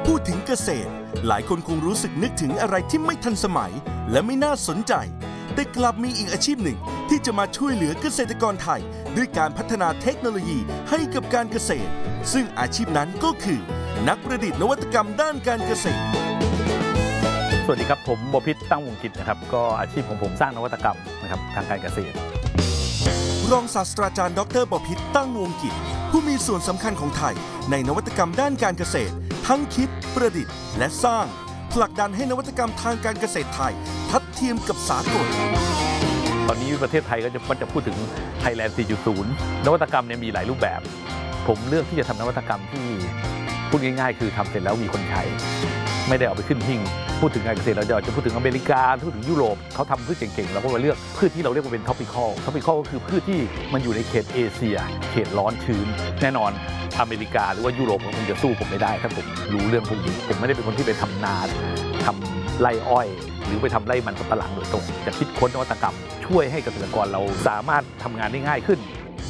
พูดถึงเกษตรหลายคนคงรู้สึกนึกถึงอะไรที่ไม่ทันสมัยและไม่น่าสนใจแต่กลับมีอีกอาชีพหนึ่งที่จะมาช่วยเหลือเกษตรกรไทยด้วยการพัฒนาเทคโนโลยีให้กับการเกษตรซึ่งอาชีพนั้นก็คือนักประดิษฐ์นวัตกรรมด้านการเกษตรสวัสดีครับผมบพิตรตั้งวงกิจนะครับก็อาชีพของผมสร้างนวัตกรรมนะครับทางการเกษตรรองศาสตราจารย์ดร.บพิตรตั้งวงกิจผู้มีส่วนสำคัญของไทยในนวัตกรรมด้านการเกษตรทั้งคิดประดิษฐ์และสร้างผลักดันให้นวัตกรรมทางการเกษตรไทยทัดเทียมกับสากลตอนนี้ประเทศไทยก็จะพูดถึง Thailand 4.0 นวัตกรรมเนี่ยมีหลายรูปแบบผมเลือกที่จะทำนวัตกรรมที่พูดง่ายๆคือทำเสร็จแล้วมีคนใช้ไม่ได้เอาไปขึ้นหิ้งพูดถึงการเกษตรเราจะพูดถึงอเมริกาพูดถึงยุโรปเขาทำพืชเก่งๆเราก็มาเลือกพืชที่เราเรียกว่าเป็นท็อปิคอลก็คือพืชที่มันอยู่ในเขตเอเชียเขตร้อนชื้นแน่นอนอเมริกาหรือว่ายุโรปคงจะสู้ผมไม่ได้ถ้าผมรู้เรื่องพวกนี้ผมไม่ได้เป็นคนที่ไปทำนาทำไร่อ้อยหรือไปทำไร่มันสำปะหลังโดยตรงจะคิดค้นนวัตกรรมช่วยให้เกษตรกรเราสามารถทำงานได้ง่ายขึ้น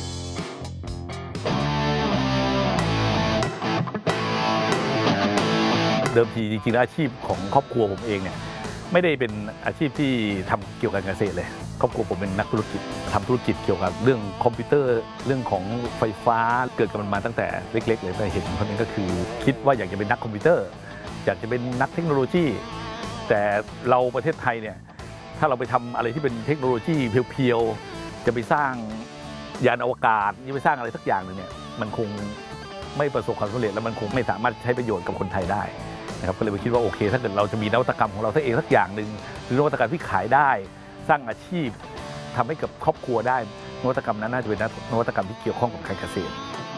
เดิมทีจริงๆอาชีพของครอบครัวผมเองเนี่ยไม่ได้เป็นอาชีพที่ทำเกี่ยวกับเกษตรเลยครอบครัวผมเป็นนักธุรกิจทำธุรกิจเกี่ยวกับเรื่องคอมพิวเตอร์เรื่องของไฟฟ้าเกิดกับมันมาตั้งแต่เล็กๆเลยแต่เห็นคนนี้ก็คือคิดว่าอยากจะเป็นนักคอมพิวเตอร์อยากจะเป็นนักเทคโนโลยีแต่เราประเทศไทยเนี่ยถ้าเราไปทำอะไรที่เป็นเทคโนโลยีเพียวๆจะไปสร้างยานอวกาศจะไปสร้างอะไรสักอย่างนึงเนี่ยมันคงไม่ประสบความสำเร็จและมันคงไม่สามารถใช้ประโยชน์กับคนไทยได้นะครับก็เลยไปคิดว่าโอเคถ้าเกิดเราจะมีนวัตกรรมของเราเองสักอย่างหนึ่งหรือนวัตกรรมที่ขายได้สร้างอาชีพทำให้กับครอบครัวได้นวัตกรรมนั้นน่าจะเป็นนวัตกรรมที่เกี่ยวข้องกับการเกษตร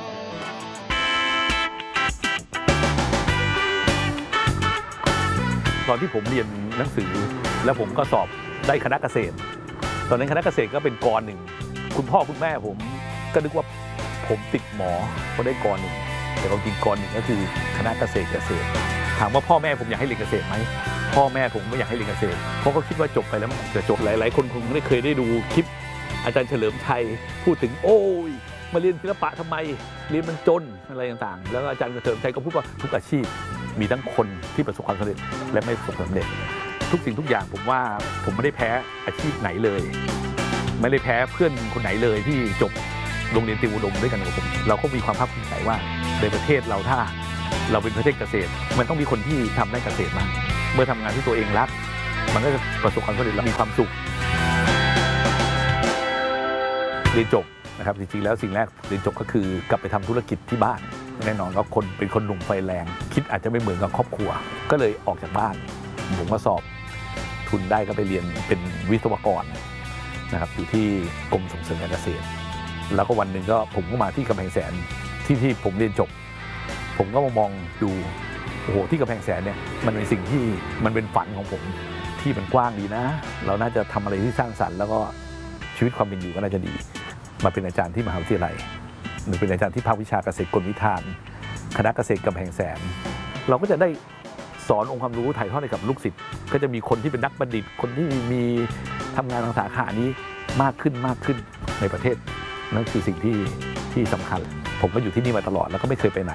ตอนที่ผมเรียนหนังสือแล้วผมก็สอบได้คณะเกษตรตอนนั้นคณะเกษตรก็เป็นกรหนึ่งคุณพ่อคุณแม่ผมก็นึกว่าผมติดหมอเพราะได้กรหนึ่งแต่ความจริงกรหนึ่งก็คือคณะเกษตรถามว่าพ่อแม่ผมอยากให้เรียนเกษตรไหมพ่อแม่ผมไม่อยากให้เรียนเกษตรเพราะเขาคิดว่าจบไปแล้วมันจะจบหลายๆคนคงไม่เคยได้ดูคลิปอาจารย์เฉลิมชัยพูดถึงโอ้ยมาเรียนศิลปะทำไมเรียนมันจนอะไรต่างๆแล้วอาจารย์เฉลิมชัยก็พูดว่าทุกอาชีพมีทั้งคนที่ประสบความสำเร็จและไม่ประสบความสำเร็จทุกสิ่งทุกอย่างผมว่าผมไม่ได้แพ้อาชีพไหนเลยไม่ได้แพ้เพื่อนคนไหนเลยที่จบโรงเรียนติวอุดมด้วยกันกับผมเราก็มีความภาคภูมิใจว่าในประเทศเราถ้าเราเป็นประเทศเกษตรมันต้องมีคนที่ทำได้เกษตรมากเมื่อทำงานที่ตัวเองรักมันก็จะประสบความสำเร็จและมีความสุขเรียนจบนะครับจริงๆแล้วสิ่งแรกเรียนจบก็คือกลับไปทำธุรกิจที่บ้านแน่นอนว่าคนเป็นคนหนุ่มไฟแรงคิดอาจจะไม่เหมือนกับครอบครัวก็เลยออกจากบ้านผมก็สอบทุนได้ก็ไปเรียนเป็นวิศวกรนะครับอยู่ที่กรมส่งเสริมการเกษตรแล้วก็วันหนึ่งก็ผมก็มาที่กำแพงแสนที่ผมเรียนจบผมก็มองดูโอ้โหที่กำแพงแสนเนี่ยมันเป็นสิ่งที่มันเป็นฝันของผมที่มันกว้างดีนะเราน่าจะทำอะไรที่สร้างสรรค์แล้วก็ชีวิตความเป็นอยู่ก็น่าจะดีมาเป็นอาจารย์ที่มหาวิทยาลัยหรือเป็นอาจารย์ที่ภาควิชาเกษตรกลวิธานคณะเกษตรกำแพงแสนเราก็จะได้สอนองค์ความรู้ถ่ายทอดให้กับลูกศิษย์ก็จะมีคนที่เป็นนักบัณฑิตคนที่มีทำงานทางสาขานี้มากขึ้นในประเทศนั่นคือสิ่งที่สำคัญผมก็อยู่ที่นี่มาตลอดแล้วก็ไม่เคยไปไหน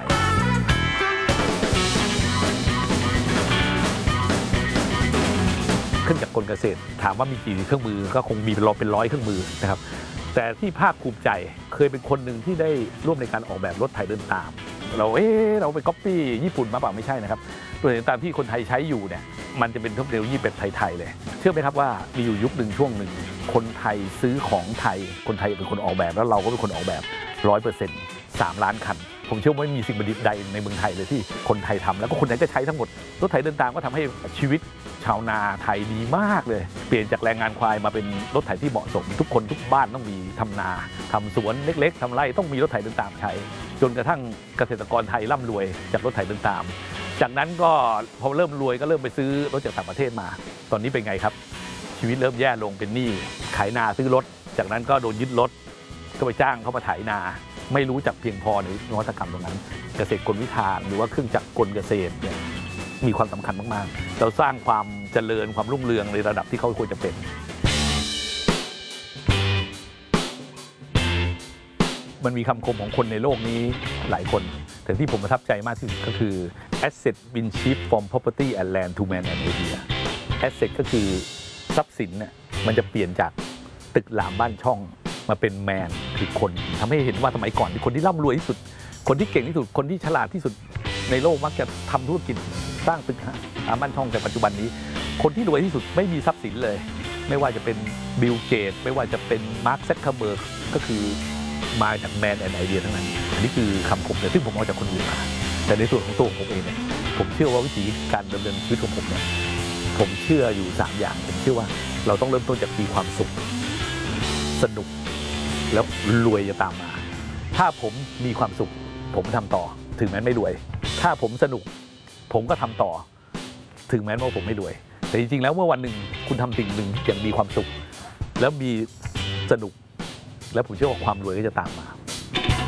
ขึ้นจากกลเกษตรถามว่ามีกี่เครื่องมือก็คงมีเป็นร้อยเครื่องมือนะครับแต่ที่ภาคภูมิใจเคยเป็นคนหนึ่งที่ได้ร่วมในการออกแบบรถไถเดินตามเราไปก๊อปปี้ญี่ปุ่นมาเปล่าไม่ใช่นะครับรถไถเดินตามที่คนไทยใช้อยู่เนี่ยมันจะเป็นเทคโนโลยีแบบไทยๆเลยเชื่อไหมครับว่ามีอยู่ยุคหนึ่งช่วงหนึ่งคนไทยซื้อของไทยคนไทยเป็นคนออกแบบแล้วเราก็เป็นคนออกแบบ 100% 3 ล้านคันผมเชื่อว่าไม่มีสิ่งประดิษฐ์ใดในเมืองไทยเลยที่คนไทยทำแล้วก็คนไทยก็ใช้ทั้งหมดรถไถเดินตามก็ทำให้ชีวิตชาวนาไทยดีมากเลยเปลี่ยนจากแรงงานควายมาเป็นรถไถที่เหมาะสมทุกคนทุกบ้านต้องมีทำนาทำสวนเล็กๆทำไร่ต้องมีรถไถเดินตามใช้จนกระทั่งเกษตรกรไทยร่ำรวยจากรถไถเดินตามจากนั้นก็พอเริ่มรวยก็เริ่มไปซื้อรถจากต่างประเทศมาตอนนี้เป็นไงครับชีวิตเริ่มแย่ลงเป็นหนี้ขายนาซื้อรถจากนั้นก็โดนยึดรถก็ไปจ้างเขามาไถนาไม่รู้จักเพียงพอในนวัตกรรมตรงนั้นเกษตรกลวิธานหรือว่าเครื่องจักรกลเกษตรเนี่ยมีความสำคัญมากๆเราสร้างความเจริญความรุ่งเรืองในระดับที่เขาควรจะเป็นมันมีคำคมของคนในโลกนี้หลายคนแต่ที่ผมประทับใจมากที่สุดก็คือ asset been shift from property and land to man and idea asset ก็คือทรัพย์สินเนี่ยมันจะเปลี่ยนจากตึกรามบ้านช่องมาเป็นแมนคือคนทำให้เห็นว่าสมัยก่อนคนที่ร่ำรวยที่สุดคนที่เก่งที่สุดคนที่ฉลาดที่สุดในโลกมักจะทำธุรกิจสร้างตึกรามบ้านช่องแต่ปัจจุบันนี้คนที่รวยที่สุดไม่มีทรัพย์สินเลยไม่ว่าจะเป็นบิลเกตไม่ว่าจะเป็นมาร์ค ซักเคอร์เบิร์กก็คือมาจากแมนแอนด์ไอเดียทั้งนั้นอันนี้คือคำผมเนี่ยซึ่งผมเอาจากคนอื่นมาแต่ในส่วนของตัวผมเองเนี่ยผมเชื่อว่าวิธีการดำเนินชีวิตของผมเนี่ยผมเชื่ออยู่3อย่างผมเชื่อว่าเราต้องเริ่มต้นจากมีความสุขสนุกแล้วรวยจะตามมาถ้าผมมีความสุขผมทำต่อถึงแม้ไม่รวยถ้าผมสนุกผมก็ทำต่อถึงแม้ว่าผมไม่รวยแต่จริงๆแล้วเมื่อวันหนึ่งคุณทำสิ่งหนึ่งอย่างมีความสุขแล้วมีสนุกแล้วผมเชื่อว่าความรวยก็จะตามมา